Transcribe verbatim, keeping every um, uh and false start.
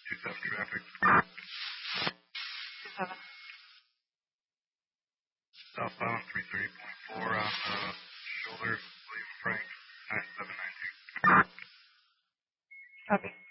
two seven traffic. two seven. Southbound three thirty point four on the shoulder, William Frank, nine seven nine two. Copy.